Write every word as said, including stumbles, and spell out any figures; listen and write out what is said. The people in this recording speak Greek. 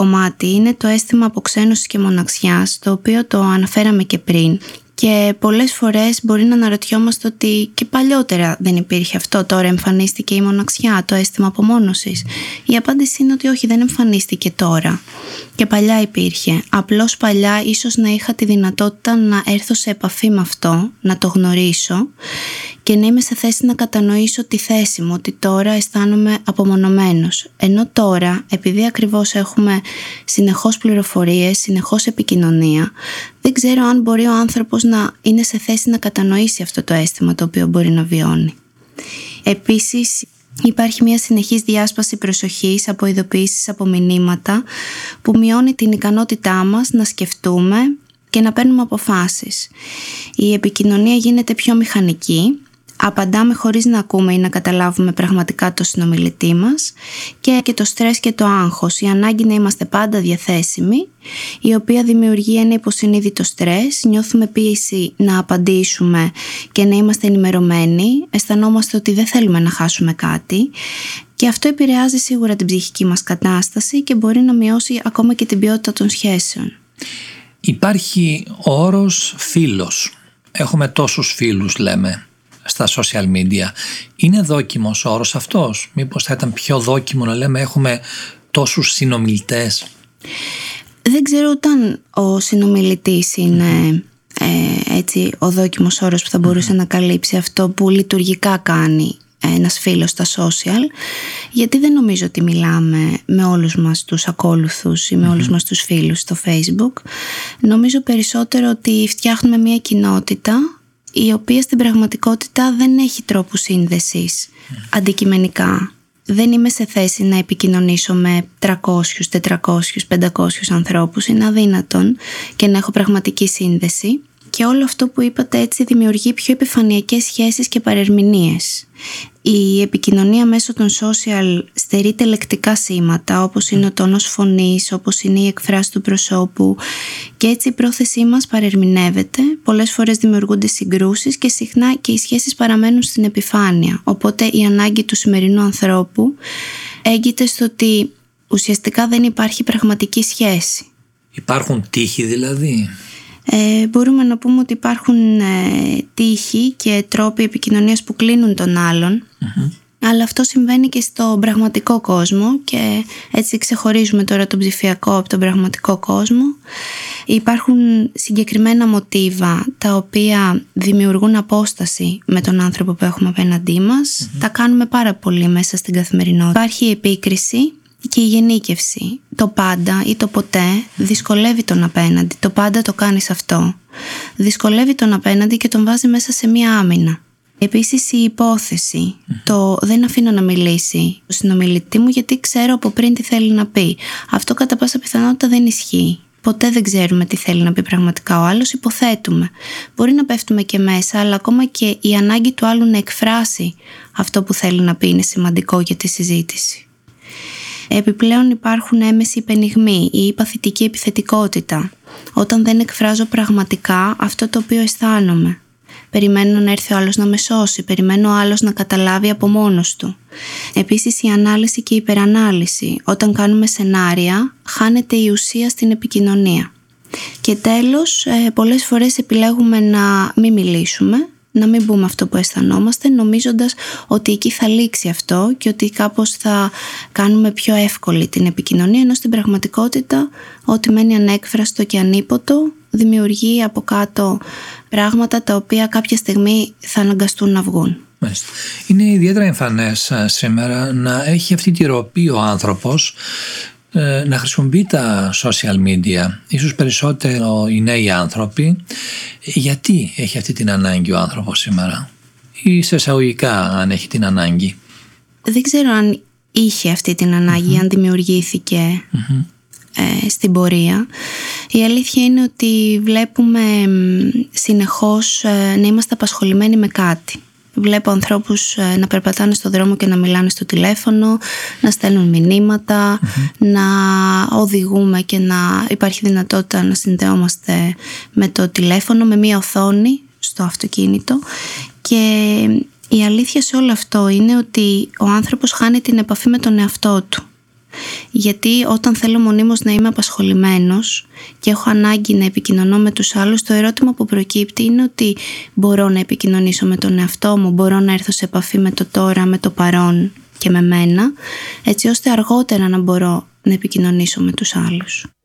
κομμάτι είναι το αίσθημα αποξένωσης και μοναξιάς, το οποίο το αναφέραμε και πριν. Και πολλές φορές μπορεί να αναρωτιόμαστε ότι και παλιότερα δεν υπήρχε αυτό, τώρα εμφανίστηκε η μοναξιά, το αίσθημα απομόνωσης. Η απάντηση είναι ότι όχι, δεν εμφανίστηκε τώρα. Και παλιά υπήρχε. Απλώς παλιά ίσως να είχα τη δυνατότητα να έρθω σε επαφή με αυτό, να το γνωρίσω και να είμαι σε θέση να κατανοήσω τη θέση μου, ότι τώρα αισθάνομαι απομονωμένος. Ενώ τώρα, επειδή ακριβώς έχουμε συνεχώς πληροφορίες, συνεχώς επικοινωνία, δεν ξέρω αν μπορεί ο άνθρωπος να είναι σε θέση να κατανοήσει αυτό το αίσθημα το οποίο μπορεί να βιώνει. Επίσης, υπάρχει μια συνεχής διάσπαση προσοχής από ειδοποιήσεις, από μηνύματα που μειώνει την ικανότητά μας να σκεφτούμε και να παίρνουμε αποφάσεις. Η επικοινωνία γίνεται πιο μηχανική, απαντάμε χωρίς να ακούμε ή να καταλάβουμε πραγματικά το συνομιλητή μας και, και το στρες και το άγχος, η ανάγκη να είμαστε πάντα διαθέσιμοι, η οποία δημιουργεί ένα υποσυνείδητο στρες, νιώθουμε πίεση να απαντήσουμε και να είμαστε ενημερωμένοι, αισθανόμαστε ότι δεν θέλουμε να χάσουμε κάτι και αυτό επηρεάζει σίγουρα την ψυχική μας κατάσταση και μπορεί να μειώσει ακόμα και την ποιότητα των σχέσεων. Υπάρχει ο όρος φίλος. Έχουμε τόσους φίλους, λέμε, στα social media. Είναι δόκιμος ο όρος αυτός? Μήπως θα ήταν πιο δόκιμο να λέμε έχουμε τόσους συνομιλητές? Δεν ξέρω όταν ο συνομιλητής είναι ε, έτσι, ο δόκιμος όρος που θα μπορούσε mm-hmm. να καλύψει αυτό που λειτουργικά κάνει ένας φίλος στα social, γιατί δεν νομίζω ότι μιλάμε με όλους μας τους ακόλουθους ή με mm-hmm. όλους μας τους φίλους στο Facebook. Νομίζω περισσότερο ότι φτιάχνουμε μια κοινότητα η οποία στην πραγματικότητα δεν έχει τρόπου σύνδεσης mm. αντικειμενικά. Δεν είμαι σε θέση να επικοινωνήσω με τριακόσιους, τετρακόσιους, πεντακόσιους ανθρώπους, είναι αδύνατον, και να έχω πραγματική σύνδεση. Και όλο αυτό που είπατε έτσι δημιουργεί πιο επιφανειακές σχέσεις και παρερμηνίες. Η επικοινωνία μέσω των social στερείται λεκτικά σήματα, όπως είναι ο τόνος φωνής, όπως είναι η εκφράση του προσώπου, και έτσι η πρόθεσή μας παρερμηνεύεται, πολλές φορές δημιουργούνται συγκρούσεις και συχνά και οι σχέσεις παραμένουν στην επιφάνεια. Οπότε η ανάγκη του σημερινού ανθρώπου έγκυται στο ότι ουσιαστικά δεν υπάρχει πραγματική σχέση. Υπάρχουν τύχοι δηλαδή? Ε, μπορούμε να πούμε ότι υπάρχουν ε, τύχοι και τρόποι επικοινωνίας που κλείνουν τον άλλον, mm-hmm. αλλά αυτό συμβαίνει και στο πραγματικό κόσμο και έτσι ξεχωρίζουμε τώρα τον ψηφιακό από τον πραγματικό κόσμο. Υπάρχουν συγκεκριμένα μοτίβα τα οποία δημιουργούν απόσταση με τον άνθρωπο που έχουμε απέναντί μας. Mm-hmm. Τα κάνουμε πάρα πολύ μέσα στην καθημερινότητα. Υπάρχει η επίκριση και η γενίκευση. Το πάντα ή το ποτέ δυσκολεύει τον απέναντι. Το πάντα το κάνεις αυτό. Δυσκολεύει τον απέναντι και τον βάζει μέσα σε μία άμυνα. Επίσης η υπόθεση. Mm. Το δεν αφήνω να μιλήσει ο συνομιλητή μου γιατί ξέρω από πριν τι θέλει να πει. Αυτό κατά πάσα πιθανότητα δεν ισχύει. Ποτέ δεν ξέρουμε τι θέλει να πει πραγματικά ο άλλος, υποθέτουμε. Μπορεί να πέφτουμε και μέσα, αλλά ακόμα και η ανάγκη του άλλου να εκφράσει αυτό που θέλει να πει είναι σημαντικό για τη συζήτηση. Επιπλέον υπάρχουν έμεση υπενιγμοί ή παθητική επιθετικότητα, όταν δεν εκφράζω πραγματικά αυτό το οποίο αισθάνομαι. Περιμένω να έρθει ο άλλος να με σώσει, περιμένω ο άλλος να καταλάβει από μόνος του. Επίσης η ανάλυση και η υπερανάλυση, όταν κάνουμε σενάρια, χάνεται η ουσία στην επικοινωνία. Και τέλος, πολλές φορές επιλέγουμε να μην μιλήσουμε, να μην πούμε αυτό που αισθανόμαστε, νομίζοντας ότι εκεί θα λήξει αυτό και ότι κάπως θα κάνουμε πιο εύκολη την επικοινωνία, ενώ στην πραγματικότητα ό,τι μένει ανέκφραστο και ανίποτο δημιουργεί από κάτω πράγματα τα οποία κάποια στιγμή θα αναγκαστούν να βγουν. Μάλιστα. Είναι ιδιαίτερα εμφανές σήμερα να έχει αυτή τη ροπή ο άνθρωπος να χρησιμοποιεί τα social media, ίσως περισσότερο οι νέοι άνθρωποι. Γιατί έχει αυτή την ανάγκη ο άνθρωπος σήμερα, ή σε εισαγωγικά αν έχει την ανάγκη? Δεν ξέρω αν είχε αυτή την ανάγκη, mm-hmm. αν δημιουργήθηκε mm-hmm. ε, στην πορεία. Η αλήθεια είναι ότι βλέπουμε συνεχώς ε, να είμαστε απασχολημένοι με κάτι. Βλέπω ανθρώπους να περπατάνε στο δρόμο και να μιλάνε στο τηλέφωνο, να στέλνουν μηνύματα, mm-hmm. να οδηγούμε και να υπάρχει δυνατότητα να συνδεόμαστε με το τηλέφωνο, με μία οθόνη στο αυτοκίνητο. Και η αλήθεια σε όλο αυτό είναι ότι ο άνθρωπος χάνει την επαφή με τον εαυτό του. Γιατί όταν θέλω μονίμως να είμαι απασχολημένος και έχω ανάγκη να επικοινωνώ με τους άλλους, το ερώτημα που προκύπτει είναι ότι μπορώ να επικοινωνήσω με τον εαυτό μου, μπορώ να έρθω σε επαφή με το τώρα, με το παρόν και με μένα, έτσι ώστε αργότερα να μπορώ να επικοινωνήσω με τους άλλους.